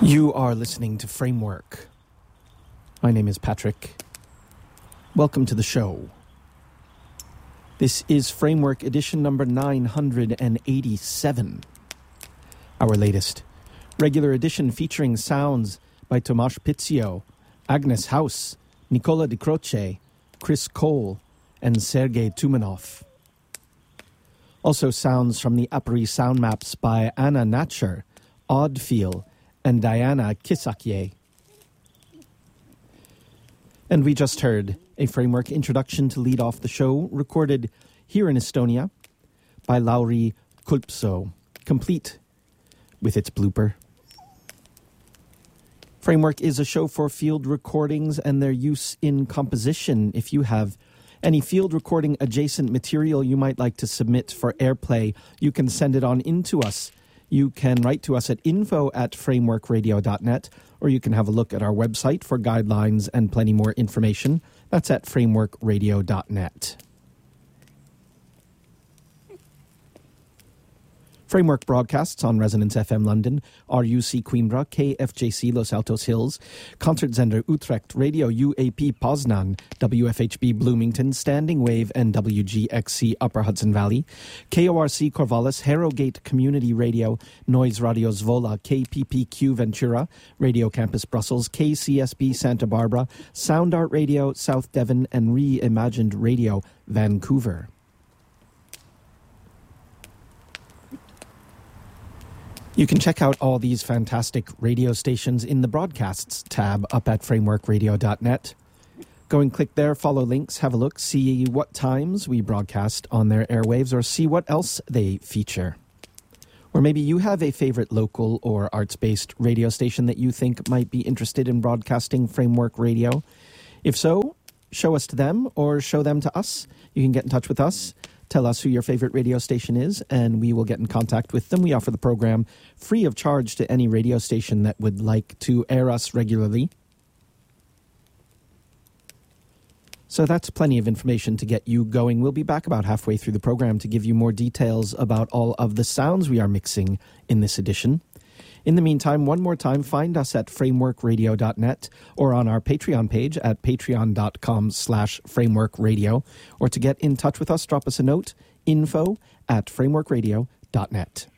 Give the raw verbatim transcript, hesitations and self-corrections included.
You are listening to Framework. My name is Patrick. Welcome to the show. This is Framework edition number nine hundred eighty-seven. Our latest regular edition featuring sounds by Tomasz Pizio, Agnes House, Nicola Di Croce, Chris Cole, and Sergei Tumanov. Also sounds from the Apri sound maps by Anna Natcher, Oddfeel, and Diana Kisakye. And we just heard a Framework introduction to lead off the show, recorded here in Estonia by Lauri Kulpso, complete with its blooper. Framework is a show for field recordings and their use in composition. If you have any field recording adjacent material you might like to submit for airplay, you can send it on in to us. You can write to us at info at framework radio dot net, or you can have a look at our website for guidelines and plenty more information. That's at framework radio dot net. Framework broadcasts on Resonance F M London, R U C Coimbra, K F J C Los Altos Hills, Concertzender Utrecht, Radio U A P Poznan, W F H B Bloomington, Standing Wave, and W G X C Upper Hudson Valley, K O R C Corvallis, Harrogate Community Radio, Noise Radio Zwolle, K P P Q Ventura, Radio Campus Brussels, K C S B Santa Barbara, Sound Art Radio South Devon, and Reimagined Radio Vancouver. You can check out all these fantastic radio stations in the Broadcasts tab up at framework radio dot net. Go and click there, follow links, have a look, see what times we broadcast on their airwaves, or see what else they feature. Or maybe you have a favorite local or arts-based radio station that you think might be interested in broadcasting Framework Radio. If so, show us to them or show them to us. You can get in touch with us. Tell us who your favorite radio station is, and we will get in contact with them. We offer the program free of charge to any radio station that would like to air us regularly. So that's plenty of information to get you going. We'll be back about halfway through the program to give you more details about all of the sounds we are mixing in this edition. In the meantime, one more time, find us at framework radio dot net or on our Patreon page at patreon.com slash frameworkradio. Or to get in touch with us, drop us a note, info at framework radio dot net.